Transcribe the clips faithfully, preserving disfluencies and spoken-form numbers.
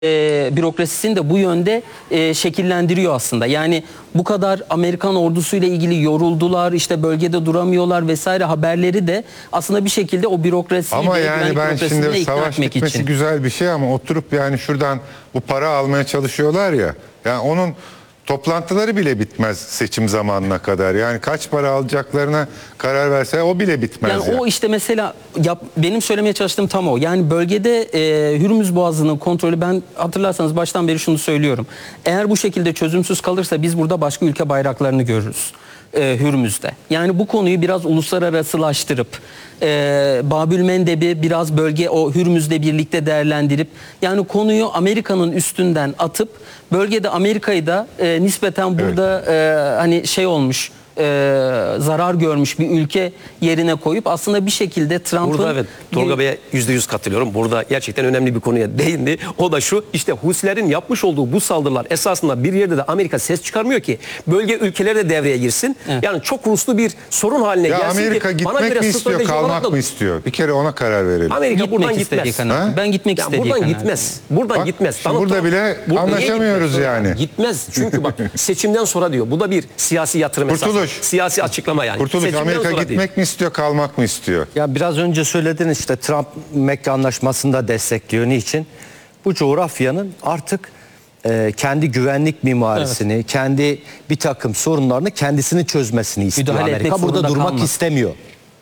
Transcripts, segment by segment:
e, bürokrasisini de bu yönde e, şekillendiriyor aslında. Yani bu kadar Amerikan ordusuyla ilgili yoruldular, işte bölgede duramıyorlar vesaire haberleri de aslında bir şekilde o bürokrasiyi ama ve yani ben şimdi savaş bitmesi için. güzel bir şey ama oturup yani şuradan bu para almaya çalışıyorlar ya. Yani onun toplantıları bile bitmez seçim zamanına kadar. Yani kaç para alacaklarına karar verse o bile bitmez. Yani ya. o işte mesela yap, benim söylemeye çalıştığım tam o. Yani bölgede e, Hürmüz Boğazı'nın kontrolü, ben hatırlarsanız baştan beri şunu söylüyorum. Eğer bu şekilde çözümsüz kalırsa biz burada başka ülke bayraklarını görürüz. E, Hürmüz'de. Yani bu konuyu biraz uluslararasılaştırıp e, Babül Mendeb'i biraz bölge o Hürmüz'le birlikte değerlendirip yani konuyu Amerika'nın üstünden atıp bölgede Amerika'yı da e, nispeten burada evet. e, hani şey olmuş e, zarar görmüş bir ülke yerine koyup aslında bir şekilde Trump'ın... Burada evet Tolga Bey'e yüzde yüz katılıyorum. Burada gerçekten önemli bir konuya değindi. O da şu, işte Husilerin yapmış olduğu bu saldırılar esasında bir yerde de Amerika ses çıkarmıyor ki bölge ülkeleri de devreye girsin. Evet. Yani çok Ruslu bir sorun haline ya gelsin Amerika ki, gitmek mi istiyor, kalmak da... mı istiyor? Bir kere ona karar verelim. Amerika gitmek buradan gitmez. Ben gitmek yani istediği buradan kanaat. gitmez. Buradan bak, gitmez. Burada bile burada anlaşamıyoruz yani. Gitmez. Çünkü bak seçimden sonra diyor. Bu da bir siyasi yatırım esası. Siyasi açıklama yani. Kurtuluş, seçimden Amerika gitmek değil. mi istiyor, kalmak mı istiyor? Ya biraz önce söylediniz işte Trump Mekke Anlaşması'nı da destekliyor. Niçin? Bu coğrafyanın artık e, kendi güvenlik mimarisini, evet. kendi bir takım sorunlarını kendisini çözmesini istiyor Müdahale Amerika. Burada durmak kalmaz. istemiyor.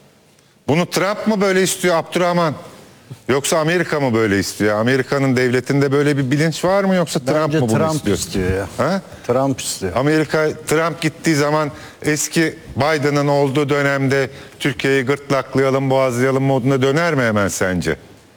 Bunu Trump mı böyle istiyor Abdurrahman? Yoksa Amerika mı böyle istiyor? Amerika'nın devletinde böyle bir bilinç var mı yoksa Trump Bence mı bunu Trump istiyor? istiyor ya. Ha? Trump istiyor. Amerika, Trump gittiği zaman eski Biden'ın olduğu dönemde Türkiye'yi gırtlaklayalım, boğazlayalım moduna döner mi hemen sence?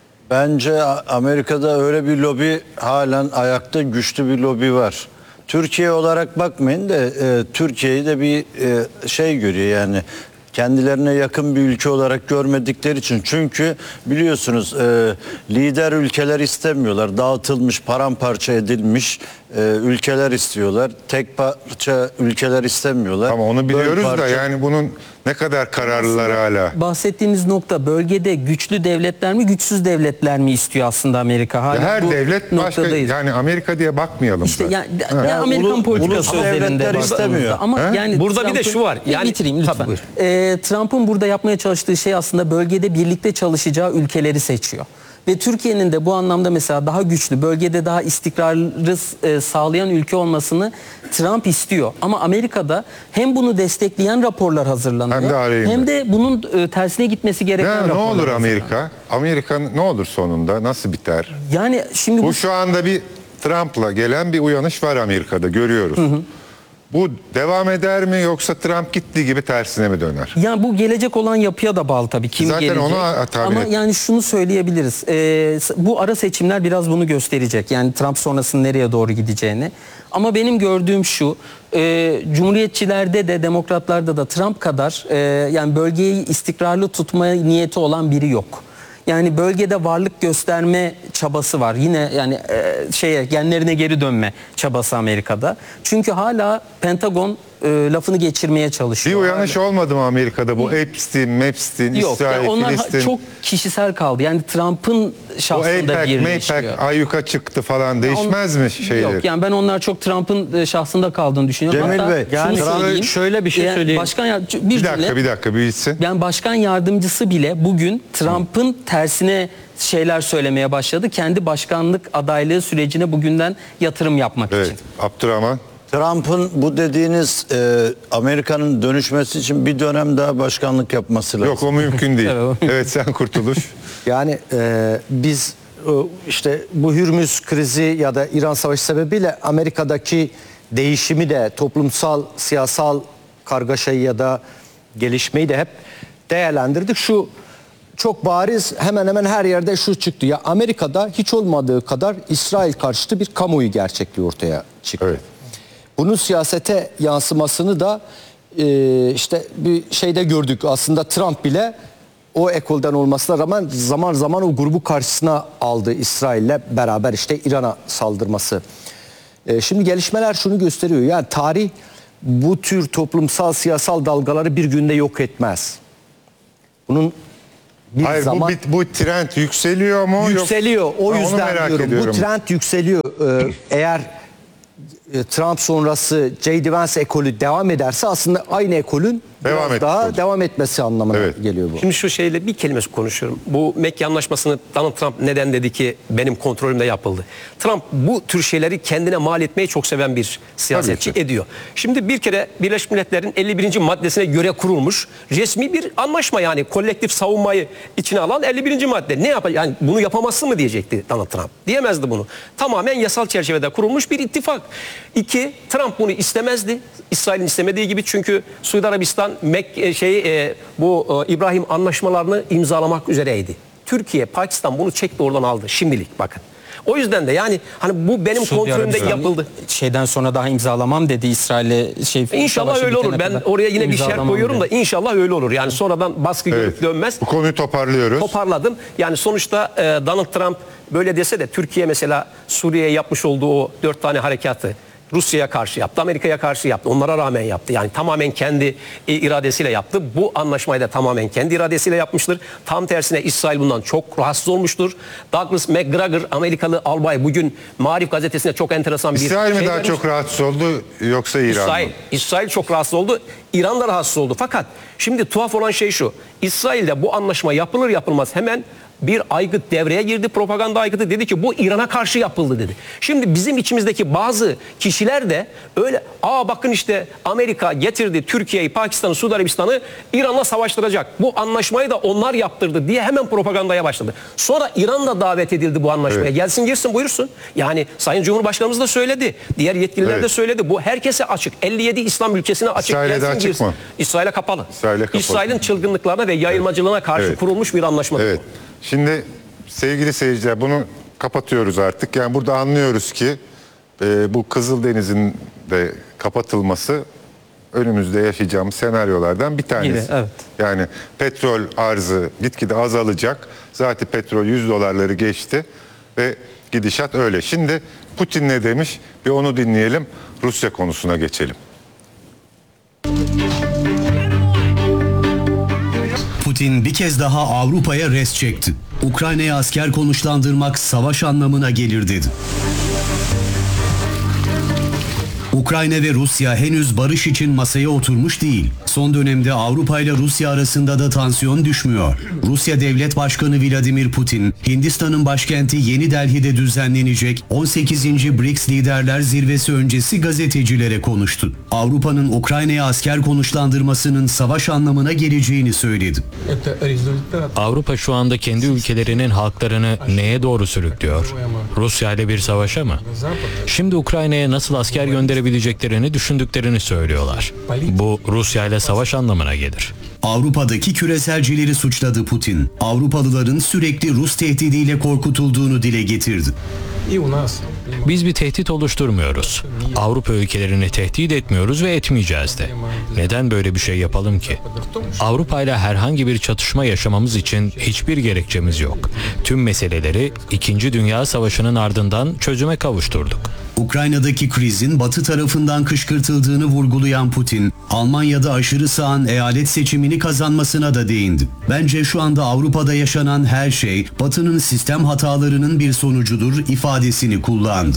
Bence Amerika'da öyle bir lobi halen ayakta, güçlü bir lobi var. Türkiye olarak bakmayın da e, Türkiye'yi de bir e, şey görüyor yani. Kendilerine yakın bir ülke olarak görmedikleri için. Çünkü biliyorsunuz e, lider ülkeler istemiyorlar. Dağıtılmış, paramparça edilmiş e, ülkeler istiyorlar. Tek parça ülkeler istemiyorlar. Ama onu biliyoruz parça... da yani bunun ne kadar kararlılar hala. Bahsettiğimiz nokta bölgede güçlü devletler mi, güçsüz devletler mi istiyor aslında Amerika? Hala her devlet başka, yani Amerika diye bakmayalım. İşte yani, yani, yani Amerikan ulu, politikası devletler istemiyor. Ama He? yani burada bir de şu var. Yani bitireyim lütfen. Ee, Trump'ın burada yapmaya çalıştığı şey aslında bölgede birlikte çalışacağı ülkeleri seçiyor. Ve Türkiye'nin de bu anlamda mesela daha güçlü, bölgede daha istikrarı e, sağlayan ülke olmasını Trump istiyor. Ama Amerika'da hem bunu destekleyen raporlar hazırlanıyor, hem de, hem de bunun e, tersine gitmesi gereken ya, raporlar. Ne olur Amerika? Amerika ne olur sonunda? Nasıl biter? Yani şimdi bu, bu şu anda bir Trump'la gelen bir uyanış var Amerika'da, görüyoruz. Hı hı. Bu devam eder mi yoksa Trump gittiği gibi tersine mi döner? Yani bu gelecek olan yapıya da bağlı tabii. Kim Zaten gelecek? onu tahmin Ama et. yani şunu söyleyebiliriz. Ee, bu ara seçimler biraz bunu gösterecek. Yani Trump sonrasının nereye doğru gideceğini. Ama benim gördüğüm şu. E, Cumhuriyetçilerde de Demokratlarda da Trump kadar e, yani bölgeyi istikrarlı tutma niyeti olan biri yok. Yani bölgede varlık gösterme çabası var. Yine yani e, şeye genlerine geri dönme çabası Amerika'da. Çünkü hala Pentagon e, lafını geçirmeye çalışıyor. Bir uyanış hala olmadı mı Amerika'da bu Epstein, Mepstein, yok, İsrail, yani onlar Filistin? çok kişisel kaldı. Yani Trump'ın şahsında birleşiyor. APEC, ayyuka çıktı falan değişmez on, mi şeyler? Yok yani ben onlar çok Trump'ın şahsında kaldığını düşünüyorum. Cemil Hatta Bey, yani söyleyeyim, şöyle bir şey yani söyleyeyim. Başkan bir, bir dakika cümle, bir dakika bilsin. Yani başkan yardımcısı bile bugün Trump'ın tersine şeyler söylemeye başladı. Kendi başkanlık adaylığı sürecine bugünden yatırım yapmak evet, için. Abdurrahman. Trump'ın bu dediğiniz e, Amerika'nın dönüşmesi için bir dönem daha başkanlık yapması lazım. Yok o mümkün değil. Evet sen Kurtuluş. Yani e, biz e, işte bu Hürmüz krizi ya da İran savaşı sebebiyle Amerika'daki değişimi de toplumsal, siyasal kargaşayı ya da gelişmeyi de hep değerlendirdik. Şu çok bariz hemen hemen her yerde şu çıktı. Ya Amerika'da hiç olmadığı kadar İsrail karşıtı bir kamuoyu gerçekliği ortaya çıktı. Evet. Bunun siyasete yansımasını da e, işte bir şeyde gördük. Aslında Trump bile o ekolden olmasına rağmen zaman zaman o grubu karşısına aldı İsrail'le beraber işte İran'a saldırması. E, şimdi gelişmeler şunu gösteriyor. Yani tarih bu tür toplumsal siyasal dalgaları bir günde yok etmez. Bunun bir Hayır zaman... bu, bit- bu trend yükseliyor mu? Yükseliyor. Yok- O Ha, onu yüzden merak diyorum. ediyorum. Bu trend yükseliyor. Ee, eğer e, Trump sonrası J D Vance ekolü devam ederse aslında aynı ekolün Devam biraz etmiş daha olacak. devam etmesi anlamına Evet. geliyor bu. Şimdi şu şeyle bir kelime konuşuyorum. Bu Mekke Anlaşması'nı Donald Trump neden dedi ki benim kontrolümde yapıldı? Trump bu tür şeyleri kendine mal etmeyi çok seven bir siyasetçi Tabii ki. ediyor. Şimdi bir kere Birleşmiş Milletler'in elli birinci maddesine göre kurulmuş resmi bir anlaşma, yani kolektif savunmayı içine alan elli birinci madde. Ne yapar? Yani bunu yapamazsın mı diyecekti Donald Trump. Diyemezdi bunu. Tamamen yasal çerçevede kurulmuş bir ittifak. İki, Trump bunu istemezdi. İsrail'in istemediği gibi, çünkü Suudi Arabistan Mek şey e, bu e, İbrahim anlaşmalarını imzalamak üzereydi. Türkiye, Pakistan bunu çekti, oradan aldı şimdilik, bakın. O yüzden de yani hani bu benim Suudi kontrolümde Arabistan yapıldı. Şeyden sonra daha imzalamam dedi İsrail'e şey. İnşallah savaşı öyle olur. bitene Ben kadar oraya yine bir şart imzalamam koyuyorum da dedi. inşallah öyle olur. Yani sonradan baskı görüp Evet. dönmez. Bu konuyu toparlıyoruz. Toparladım. Yani sonuçta e, Donald Trump böyle dese de Türkiye mesela Suriye'ye yapmış olduğu o dört tane harekatı Rusya'ya karşı yaptı, Amerika'ya karşı yaptı. Onlara rağmen yaptı. Yani tamamen kendi e, iradesiyle yaptı. Bu anlaşmayı da tamamen kendi iradesiyle yapmıştır. Tam tersine İsrail bundan çok rahatsız olmuştur. Douglas McGregor, Amerikalı albay, bugün Marif gazetesinde çok enteresan bir İsrail mi şey daha vermiş. çok rahatsız oldu yoksa İran İsrail, mı? İsrail çok rahatsız oldu. İran da rahatsız oldu. Fakat şimdi tuhaf olan şey şu. İsrail'de bu anlaşma yapılır yapılmaz hemen bir aygıt devreye girdi. Propaganda aygıtı, dedi ki bu İran'a karşı yapıldı dedi. Şimdi bizim içimizdeki bazı kişiler de öyle, aa bakın işte Amerika getirdi Türkiye'yi, Pakistan'ı, Suudi Arabistan'ı İran'la savaştıracak. Bu anlaşmayı da onlar yaptırdı diye hemen propagandaya başladı. Sonra İran da davet edildi bu anlaşmaya. Evet. Gelsin girsin buyursun. Yani Sayın Cumhurbaşkanımız da söyledi. Diğer yetkililer Evet. de söyledi. Bu herkese açık. elli yedi İslam ülkesine açık. İsrail'e de Gelsin açık girsin. mı? İsrail'e kapalı. İsrail'e kapalı. İsrail'in çılgınlıklarına ve yayılmacılığına karşı Evet. kurulmuş bir anlaşma. Evet. Şimdi sevgili seyirciler, bunu kapatıyoruz artık. Yani burada anlıyoruz ki e, bu Kızıldeniz'in de kapatılması önümüzde yaşayacağımız senaryolardan bir tanesi. Gibi, evet. Yani petrol arzı gitgide azalacak. Zaten petrol yüz dolarları geçti ve gidişat öyle. Şimdi Putin ne demiş? Bir onu dinleyelim. Rusya konusuna geçelim. Putin bir kez daha Avrupa'ya res çekti. Ukrayna'ya asker konuşlandırmak savaş anlamına gelir dedi. Ukrayna ve Rusya henüz barış için masaya oturmuş değil. Son dönemde Avrupa ile Rusya arasında da tansiyon düşmüyor. Rusya Devlet Başkanı Vladimir Putin, Hindistan'ın başkenti Yeni Delhi'de düzenlenecek on sekizinci BRICS Liderler Zirvesi öncesi gazetecilere konuştu. Avrupa'nın Ukrayna'ya asker konuşlandırmasının savaş anlamına geleceğini söyledi. Avrupa şu anda kendi ülkelerinin halklarını neye doğru sürüklüyor? Rusya ile bir savaşa mı? Şimdi Ukrayna'ya nasıl asker gönderebileceklerini düşündüklerini söylüyorlar. Bu Rusya ile savaş anlamına gelir. Avrupa'daki küreselcileri suçladı Putin. Avrupalıların sürekli Rus tehdidiyle korkutulduğunu dile getirdi. Biz bir tehdit oluşturmuyoruz. Avrupa ülkelerini tehdit etmiyoruz ve etmeyeceğiz de. Neden böyle bir şey yapalım ki? Avrupa ile herhangi bir çatışma yaşamamız için hiçbir gerekçemiz yok. Tüm meseleleri İkinci Dünya Savaşı'nın ardından çözüme kavuşturduk. Ukrayna'daki krizin Batı tarafından kışkırtıldığını vurgulayan Putin, Almanya'da aşırı sağın eyalet seçimini kazanmasına da değindi. Bence şu anda Avrupa'da yaşanan her şey Batı'nın sistem hatalarının bir sonucudur ifadesini kullandı.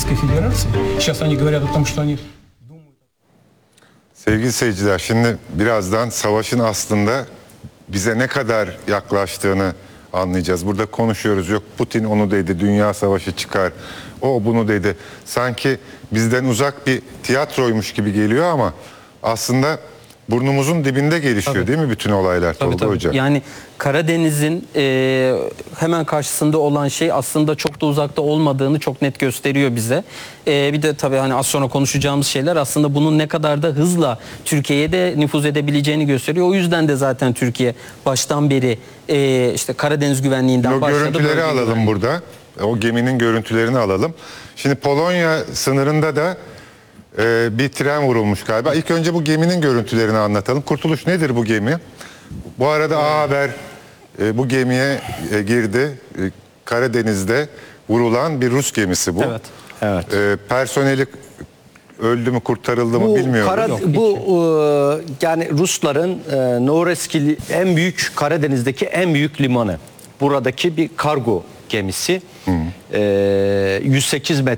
Sevgili seyirciler, şimdi birazdan savaşın aslında bize ne kadar yaklaştığını anlayacağız. Burada konuşuyoruz, yok Putin onu dedi, dünya savaşı çıkar, o bunu dedi. Sanki bizden uzak bir tiyatroymuş gibi geliyor ama aslında burnumuzun dibinde gelişiyor. Tabii. Değil mi bütün olaylar Tabii, Tolga tabii. Hocam? Yani Karadeniz'in e, hemen karşısında olan şey aslında çok da uzakta olmadığını çok net gösteriyor bize. E, bir de tabii hani az sonra konuşacağımız şeyler aslında bunun ne kadar da hızla Türkiye'ye de nüfuz edebileceğini gösteriyor. O yüzden de zaten Türkiye baştan beri e, işte Karadeniz güvenliğinden O başladı. görüntüleri bölge alalım güvenliği. burada. O geminin görüntülerini alalım. Şimdi Polonya sınırında da e, bir tren vurulmuş galiba. İlk önce bu geminin görüntülerini anlatalım. Kurtuluş, nedir bu gemi? Bu arada A Haber e, bu gemiye e, girdi. E, Karadeniz'de vurulan bir Rus gemisi bu. Evet. Evet. E, personeli öldü mü kurtarıldı mı Bu bilmiyorum. Kara- bu e, yani Rusların e, Norilsk en büyük Karadeniz'deki en büyük limanı. Buradaki bir kargo gemisi. E, yüz sekiz metre